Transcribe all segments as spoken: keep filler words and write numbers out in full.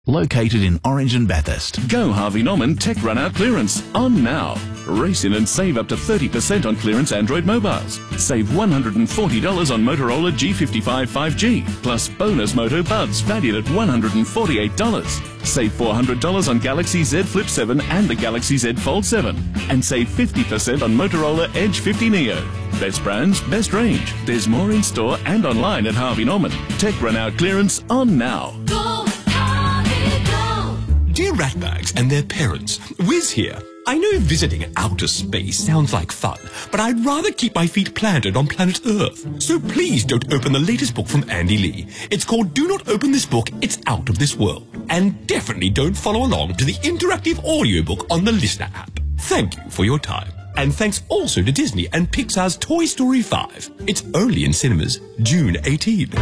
Located in Orange and Bathurst. Go Harvey Norman Tech Run Out Clearance on now. Race in and save up to thirty percent on clearance Android mobiles. Save one hundred forty dollars on Motorola G fifty-five five G, plus bonus Moto Buds valued at one hundred forty-eight dollars. Save four hundred dollars on Galaxy Z Flip seven and the Galaxy Z Fold seven. And save fifty percent on Motorola Edge fifty Neo. Best brands, best range. There's more in store and online at Harvey Norman. Tech Run Out Clearance on now. Go, Harvey, go! Dear ratbags and their parents, Wiz here. I know visiting outer space sounds like fun, but I'd rather keep my feet planted on planet Earth. So please don't open the latest book from Andy Lee. It's called Do Not Open This Book, It's Out of This World. And definitely don't follow along to the interactive audiobook on the Listener app. Thank you for your time. And thanks also to Disney and Pixar's Toy Story five. It's only in cinemas June eighteenth.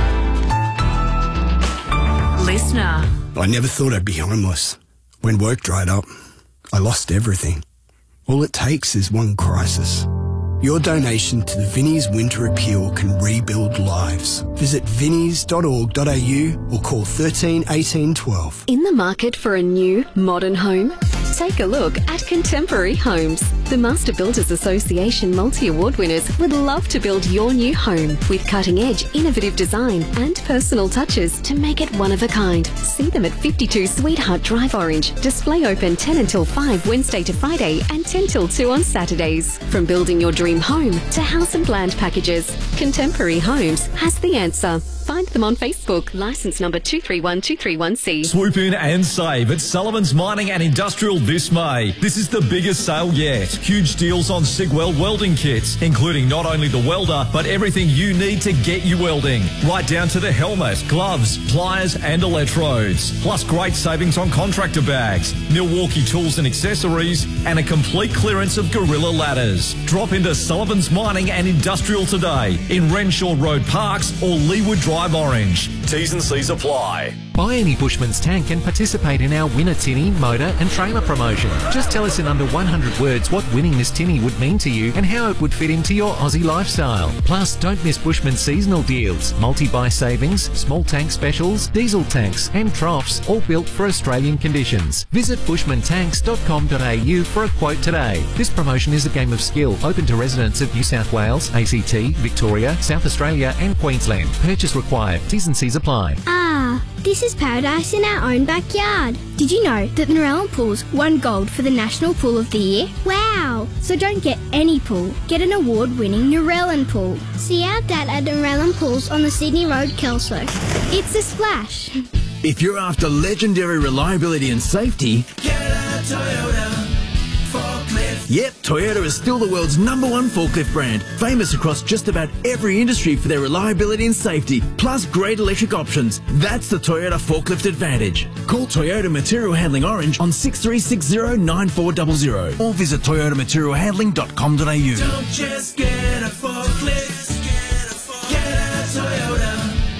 Listener. I never thought I'd be homeless. When work dried up, I lost everything. All it takes is one crisis. Your donation to the Vinnie's Winter Appeal can rebuild lives. Visit vinnies dot org dot a u or call thirteen eighteen twelve. In the market for a new, modern home? Take a look at Contemporary Homes. The Master Builders Association multi-award winners would love to build your new home with cutting-edge, innovative design and personal touches to make it one of a kind. See them at fifty-two Sweetheart Drive, Orange. Display open ten until five Wednesday to Friday and ten till two on Saturdays. From building your dream home to house and land packages, Contemporary Homes has the answer. Find them on Facebook. Licence number two three one two three one C. Swoop in and save at Sullivan's Mining and Industrial this May. This is the biggest sale yet. Huge deals on Sigweld welding kits, including not only the welder, but everything you need to get you welding. Right down to the helmet, gloves, pliers and electrodes. Plus great savings on contractor bags, Milwaukee tools and accessories, and a complete clearance of Gorilla ladders. Drop into Sullivan's Mining and Industrial today in Renshaw Road Parks or Leewood Drive, Orange. T's and C's apply. Buy any Bushman's tank and participate in our Winner Tinny, motor and trailer promotion. Just tell us in under one hundred words what winning this tinny would mean to you and how it would fit into your Aussie lifestyle. Plus, don't miss Bushman's seasonal deals, multi-buy savings, small tank specials, diesel tanks and troughs, all built for Australian conditions. Visit bushman tanks dot com dot a u for a quote today. This promotion is a game of skill, open to residents of New South Wales, A C T, Victoria, South Australia and Queensland. Purchase required. T's and C's apply. Ah, this is paradise in our own backyard. Did you know that the Narellan Pools won gold for the National Pool of the Year? Wow! So don't get any pool, get an award-winning Narellan Pool. See our dad at Narellan Pools on the Sydney Road, Kelso. It's a splash. If you're after legendary reliability and safety, Get a Toyota forklift. yep, Toyota is still the world's number one forklift brand, famous across just about every industry for their reliability and safety, plus great electric options. That's the Toyota Forklift Advantage. Call Toyota Material Handling Orange on six three six zero nine four zero zero or visit toyota material handling dot com dot a u. Don't just get a forklift. Get a Toyota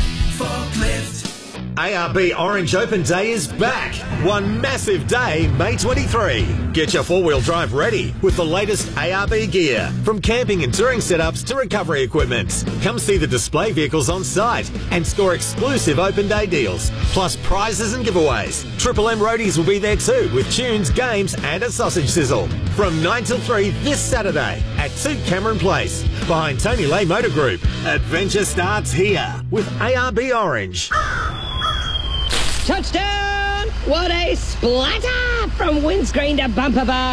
forklift. A R B Orange Open Day is back. One massive day, May twenty-third. Get your four-wheel drive ready with the latest A R B gear. From camping and touring setups to recovery equipment. Come see the display vehicles on site and score exclusive Open Day deals. Plus prizes and giveaways. Triple M Roadies will be there too with tunes, games and a sausage sizzle. From nine till three this Saturday at two Cameron Place. Behind Tony Lay Motor Group. Adventure starts here with A R B Orange. Touchdown! What a splatter from windscreen to bumper bar.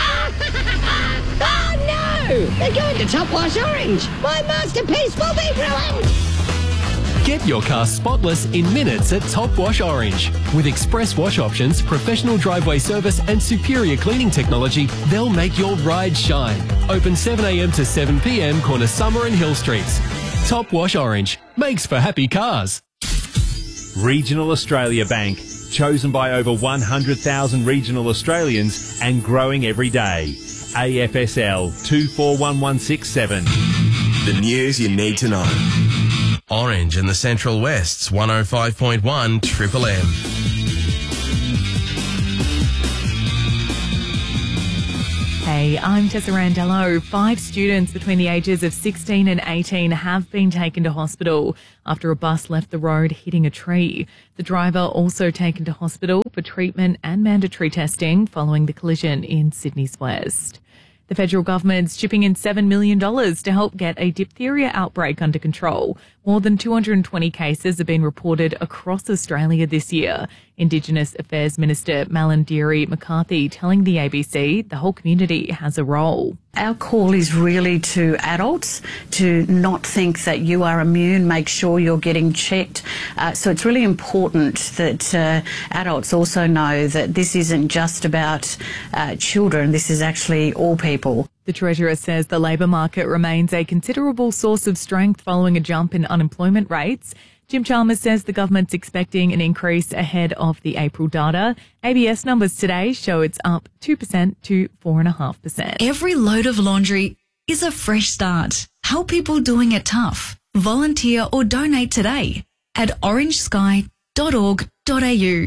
Oh no! They're going to top wash orange. My masterpiece will be ruined. Get your car spotless in minutes at Top Wash Orange. With express wash options, professional driveway service and superior cleaning technology, they'll make your ride shine. Open seven a m to seven p m corner Summer and Hill Streets. Top Wash Orange. Makes for happy cars. Regional Australia Bank, chosen by over one hundred thousand regional Australians and growing every day. A F S L two four one one six seven. The news you need to know. Orange in the Central West's one oh five point one Triple M. Hey. Hey, I'm Tessa Randello. Five students between the ages of sixteen and eighteen have been taken to hospital after a bus left the road hitting a tree. The driver also taken to hospital for treatment and mandatory testing following the collision in Sydney's West. The federal government's chipping in seven million dollars to help get a diphtheria outbreak under control. More than two hundred twenty cases have been reported across Australia this year. Indigenous Affairs Minister Malarndirri McCarthy telling the A B C the whole community has a role. Our call is really to adults to not think that you are immune, make sure you're getting checked. Uh, so it's really important that uh, adults also know that this isn't just about uh, children, this is actually all people. The Treasurer says the labour market remains a considerable source of strength following a jump in unemployment rates. Jim Chalmers says the government's expecting an increase ahead of the April data. A B S numbers today show it's up two percent to four point five percent. Every load of laundry is a fresh start. Help people doing it tough. Volunteer or donate today at orange sky dot org dot a u.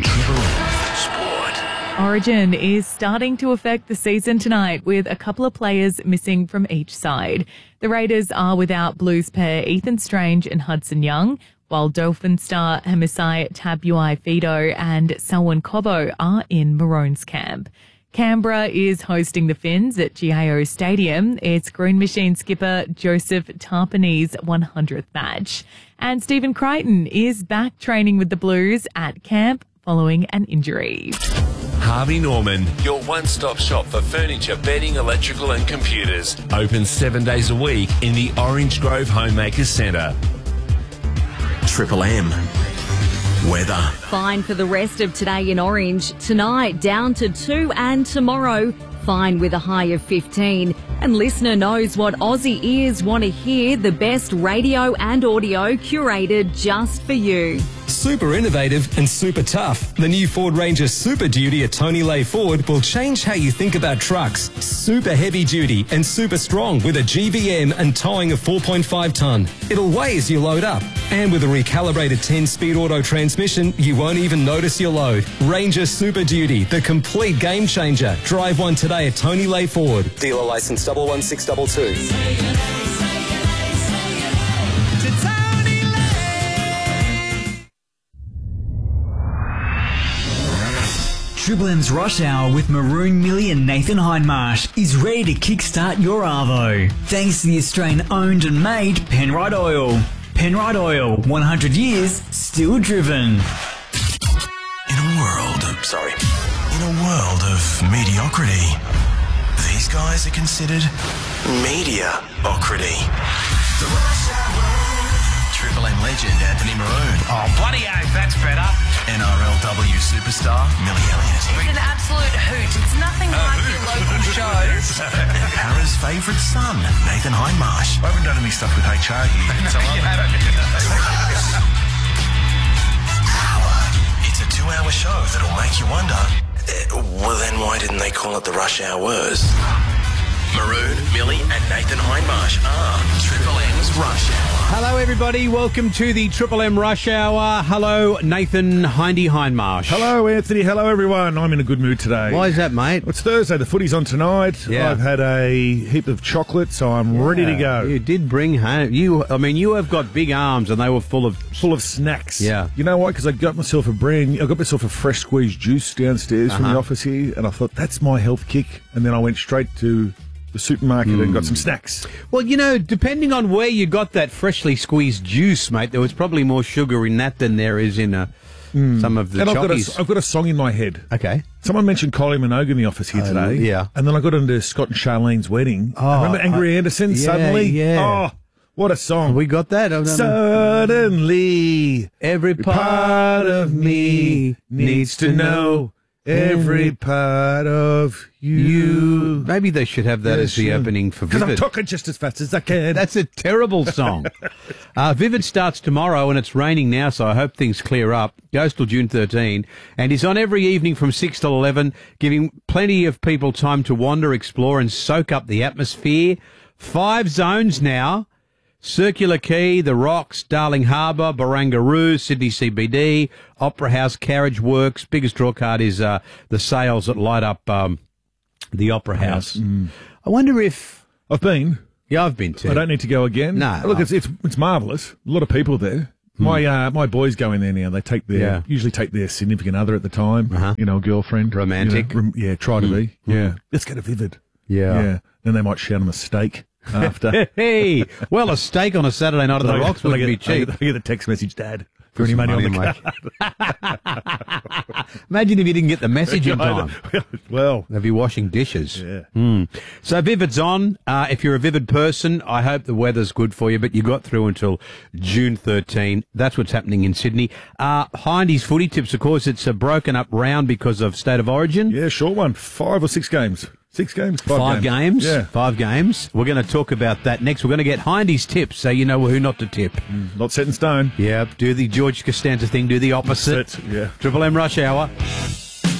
Origin is starting to affect the season tonight with a couple of players missing from each side. The Raiders are without Blues pair Ethan Strange and Hudson Young, while Dolphin star Hamisai Tabuai-Fidow and Selwyn Cobbo are in Maroons camp. Canberra is hosting the Finns at G A O Stadium. It's Green Machine skipper Joseph Tarpany's one hundredth match. And Stephen Crichton is back training with the Blues at camp following an injury. Harvey Norman, your one-stop shop for furniture, bedding, electrical and computers. Open seven days a week in the Orange Grove Homemakers Centre. Triple M. Weather. Fine for the rest of today in Orange. Tonight down to two and tomorrow fine with a high of fifteen. And listener knows what Aussie ears want to hear, the best radio and audio curated just for you. Super innovative and super tough. The new Ford Ranger Super Duty at Tony Lay Ford will change how you think about trucks. Super heavy duty and super strong with a G V M and towing of four point five tonne. It'll weigh as you load up. And with a recalibrated ten-speed auto transmission, you won't even notice your load. Ranger Super Duty, the complete game changer. Drive one today at Tony Lay Ford. Dealer license double one six double two. Triple M's Rush Hour with Maroon Millie and Nathan Hindmarsh is ready to kickstart your Arvo. Thanks to the Australian-owned and made Penrite Oil. Penrite Oil, one hundred years, still driven. In a world of, sorry, in a world of mediocrity, these guys are considered media-ocrity. The Rush Hour. Triple M legend Anthony Maroon. Oh, bloody oath, that's better. N R L W superstar Millie Elliott. It's an absolute hoot. It's nothing uh, like your local shows. And Para's favourite son, Nathan Hindmarsh. I haven't done any stuff with H R here. So Power. It's a two-hour show that'll make you wonder, uh, well then why didn't they call it the Rush Hours? Maroon, Millie and Nathan Hindmarsh are Triple M's Rush Hour. Hello everybody, welcome to the Triple M Rush Hour. Hello Nathan Hindy Hindmarsh. Hello Anthony, hello everyone. I'm in a good mood today. Why is that, mate? It's Thursday, the footy's on tonight. Yeah. I've had a heap of chocolate, so I'm yeah. ready to go. You did bring home, you, I mean, you have got big arms and they were full of... Full of snacks. Yeah. You know what, because I got myself a brand, I got myself a fresh squeezed juice downstairs uh-huh. from the office here, and I thought, that's my health kick, and then I went straight to the supermarket mm. and got some snacks. Well, you know, depending on where you got that freshly squeezed juice, mate, there was probably more sugar in that than there is in a, mm. some of the and I've got, a, I've got a song in my head. Okay. Someone mentioned Kylie Minogue in the office here uh, today. Yeah. And then I got into Scott and Charlene's wedding. Oh, remember Angry I, Anderson, yeah, Suddenly? Yeah. Oh, what a song. We got that. Suddenly, every part of me needs to know. Every part of you. you. Maybe they should have that yes, as the yeah. opening for Vivid. Because I'm talking just as fast as I can. That's a terrible song. uh, Vivid starts tomorrow and it's raining now, so I hope things clear up. Goes till June thirteenth and is on every evening from six till eleven, giving plenty of people time to wander, explore and soak up the atmosphere. Five zones now. Circular Quay, The Rocks, Darling Harbour, Barangaroo, Sydney C B D, Opera House, Carriage Works. Biggest draw card is uh, the sails that light up um, The Opera House. Mm. I wonder if... I've been. Yeah, I've been too. I don't need to go again. No. Look, it's it's, it's marvellous. A lot of people there. My uh, my boys go in there now. They take their Yeah. usually take their significant other at the time. Uh-huh. You know, girlfriend, Romantic. You know, rem- yeah, try to be. Mm. Yeah, let's go to Vivid. Yeah. yeah. Then they might shout them a steak after. Hey, well, a steak on a Saturday night at the I- Rocks I wouldn't get- be cheap. I get, I get the text message, Dad. For Put any some money, on money the in card. Imagine if you didn't get the message in time. Well, they'd be washing dishes. Yeah. Mm. So Vivid's on. Uh, if you're a Vivid person, I hope the weather's good for you, but you got through until June thirteenth. That's what's happening in Sydney. Uh, Hindy's footy tips, of course, it's a broken up round because of State of Origin. Yeah, short one. Five or six games. Six games? Five, Five games. Yeah. Five games. We're going to talk about that next. We're going to get Hindy's tips so you know who not to tip. Mm, not set in stone. Yeah, do the George Costanza thing, do the opposite. Opposite, yeah. Triple M Rush Hour.